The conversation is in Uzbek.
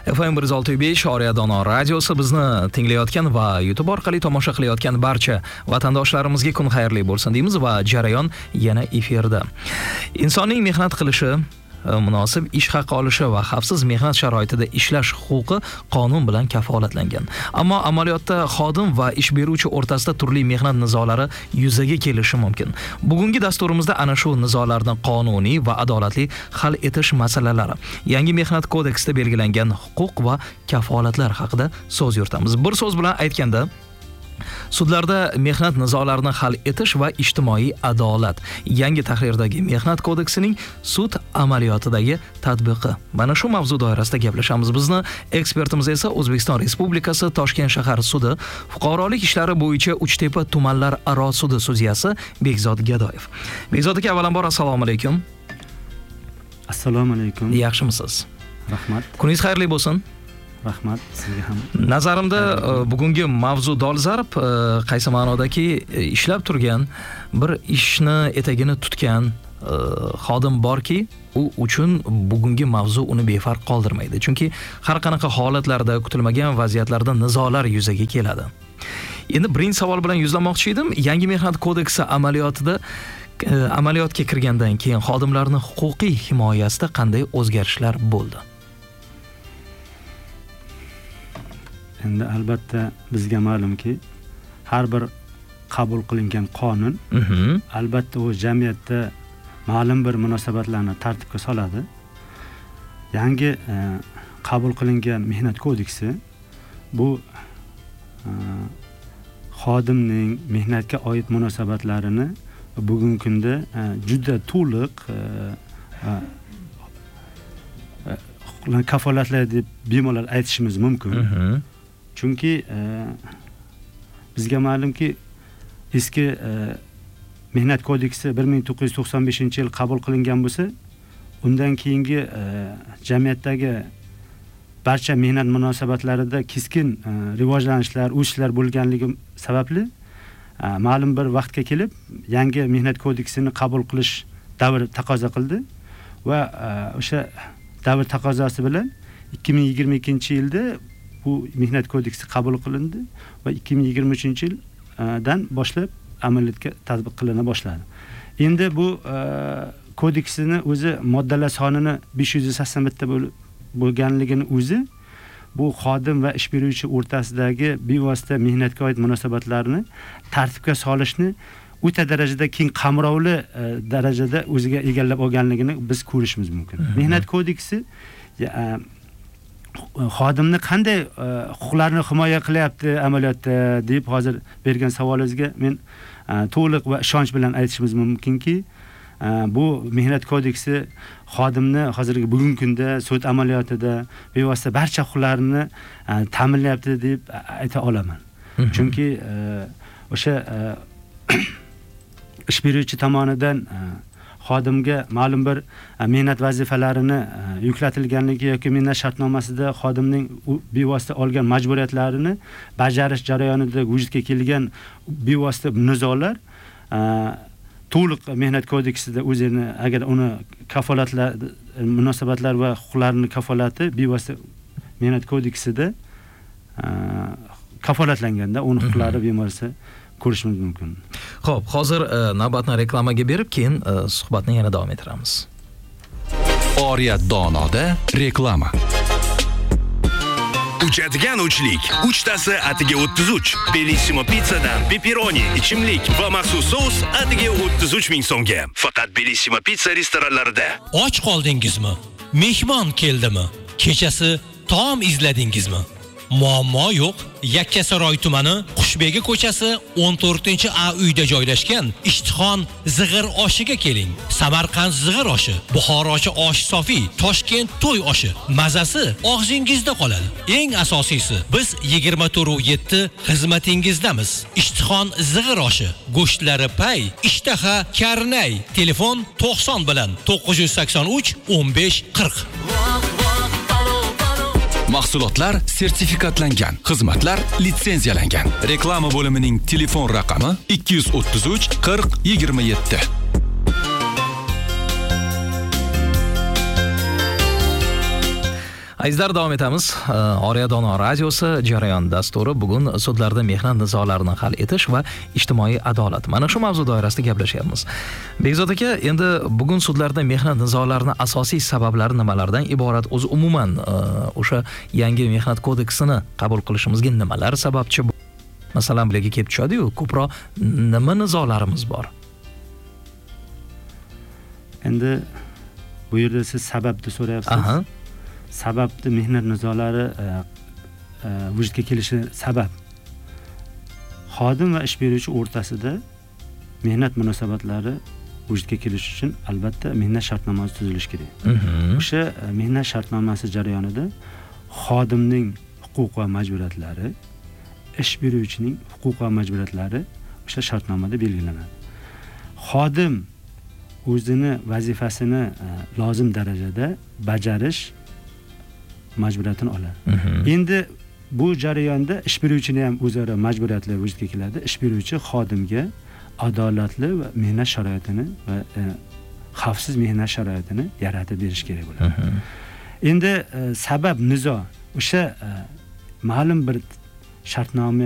FM 106.5 Oriya Dono radiosi bizni tinglayotgan va YouTube orqali tomosha qilayotgan barcha vatandoshlarimizga kun xayrli bo'lsin deymiz va jarayon yana efirda. Insonning mehnat qilishi, munosib ish haqi olishi va xavfsiz mehnat sharoitida ishlash huquqi qonun bilan kafolatlangan. Ammo amaliyotda xodim va ish beruvchi o'rtasida turli mehnat nizolari yuzaga kelishi mumkin. Bugungi dasturimizda ana shu nizolarni qonuniy va adolatli hal etish masalalari, yangi mehnat kodeksida belgilangan huquq va kafolatlar haqida so'z yuritamiz. Bir so'z bilan aytganda, sudlarda mehnat nizolarini hal etish va ijtimoiy adolat yangi tahrirdagi mehnat kodeksining sud amaliyotidagi tatbiqi. Mana shu mavzu doirasida gaplashamiz. Bizni ekspertimiz esa O'zbekiston Respublikasi Toshkent shahar sudi fuqarolik ishlari bo'yicha Uchtepa tumanlar aro sudi sudyasi Bekzod Gadoyev. Bekzod aka, avvalambor assalomu alaykum. Assalomu alaykum. Yaxshimisiz? Rahmat. Kuningiz xayrli bo'lsin. Rahmat, sizga ham. Nazarimda bugungi mavzu dolzarb, qaysi ma'nodaki ishlab turgan, bir ishni etagini tutgan xodim borki, u uchun bugungi mavzu uni befarq qoldirmaydi. Chunki har qanaqa holatlarda, kutilmagan vaziyatlarda nizolar yuzaga keladi. Endi birinchi savol bilan yuzlamoqchi edim. Yangi mehnat kodeksi amaliyotga kirgandan keyin xodimlarning huquqiy himoyasida qanday o'zgarishlar bo'ldi? Endi albatta bizga ma'lumki, har bir qabul qilingan qonun albatta u jamiyatda ma'lum bir munosabatlarni tartibga soladi. Yangi qabul qilingan mehnat kodeksi bu xodimning mehnatga oid munosabatlarini bugungi kunda juda to'liq kafolatlaydi deb bemalol aytishimiz mumkin. Chunki bizga ma'lumki, eski mehnat kodeksi 1995-yil qabul qilingan bo'lsa, undan keyingi jamiyatdagi barcha mehnat munosabatlarida keskin rivojlanishlar, o'sishlar bo'lganligi sababli ma'lum bir vaqtga kelib, yangi mehnat kodeksini qabul qilish davri taqozo qildi va o'sha davr taqozosi bilan 2022-yilda bu mehnat kodeksi qabul qilindi va 2023-yildan boshlab amaliyotga tatbiq qilina boshladi. Endi bu kodeksini o'zi moddalar sonini 581 bo'lganligini o'zi bu xodim va ish beruvchi o'rtasidagi bevosita mehnatga oid munosabatlarni tartibga solishni o'ta darajada keng qamrovli darajada o'ziga egallab olganligini biz ko'rishimiz mumkin. Mehnat kodeksi xodimni qanday huquqlarini himoya qilyapti amaliyotda deb hozir bergan savolingizga men to'liq va ishonch bilan aytishimiz mumkinki, bu mehnat kodeksi xodimni hozirgi bugungi kunda sud amaliyotida bevosita barcha huquqlarini ta'minlayapti deb ayta olaman. Chunki o'sha ish beruvchi tomonidan xodimga ma'lum bir mehnat vazifalarini yuklatilganligi yoki mehnat shartnomasida xodimning bevosita olgan majburiyatlarini bajarish jarayonida vujudga kelgan bevosita nizolar to'liq mehnat kodeksida o'zini, agar uni kafolatlar, munosabatlar va huquqlarni kafolati bevosita mehnat kodeksida kafolatlanganda uni huquqlari bemorsa ko'rishimiz mumkin. Xo'p, hozir navbatni reklamaga berib, keyin suhbatni yana davom ettiramiz. Oriya Donoda reklama. Uchadigan uchlik, uchtasi atiga 33. Bellissimo pizzadan pepperoni, ichimlik va maxsus sous atiga 33 ming so'mga. Faqat Bellissimo pizza restoranlarida. Och qoldingizmi? Mehmon keldimi? Kechasi taom izladingizmi? Muammo yo'q. Yakkasaroy tumani Qushbegi ko'chasi 14-A uyda joylashgan Ishtixon zig'ir oshiga keling. Samarqand zig'ir oshi, Buxorochi osh sofi, Toshkent to'y oshi. Mazasi og'zingizda qoladi. Eng asosiysi, biz 24/7 xizmatingizdamiz. Ishtixon zig'ir oshi, go'shtlari pay, ishtaha karnay. Telefon 90 bilan 983 15 40. Mahsulotlar sertifikatlangan, xizmatlar litsenziyalangan. Reklama bo'limining telefon raqami 233 40 27. Azizlar, davom etamiz. Oriya Dono radiosi jarayon dasturi bugun sudlarda mehnat nizolarini hal etish va ijtimoiy adolat. Mana shu mavzu doirasida gaplashyapmiz. Bekzod aka, endi bugun sudlarda mehnat nizolarining asosiy sabablari nimalardan iborat? O'zi umuman o'sha yangi mehnat kodeksini qabul qilishimizga nimalar sababchi? Masalan, bularga kelib tushadi-yu, ko'proq nima nizolarimiz bor? Endi bu yerda siz sababni so'rayapsiz. Sababni mehnat nizolari vujudga kelishi sabab xodim va ish beruvchi o'rtasida mehnat munosabatlari vujudga kelishi uchun albatta mehnat shartnomasi tuzilishi kerak. O'sha mehnat shartnomasi jarayonida xodimning huquq va majburiyatlari, ish beruvchining huquq va majburiyatlari o'sha shartnomada belgilanadi. Xodim o'zini vazifasini lozim darajada bajarish majburiyatini oladi. Endi bu jarayonda ish beruvchining ham o'zaro majburiyatlari vujudga keladi. Ish beruvchi xodimga adolatli va mehnat sharoitini va xavfsiz mehnat sharoitini yaratib berish kerak bo'ladi. Endi sabab nizo o'sha ma'lum bir shartnoma